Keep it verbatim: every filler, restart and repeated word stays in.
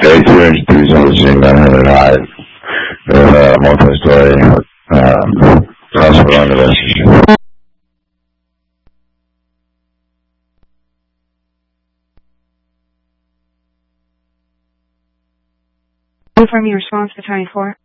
A two eighty-three seventeen nine hundred high, uh, multi-story, um, hospital under investigation. Confirm your response to twenty-four.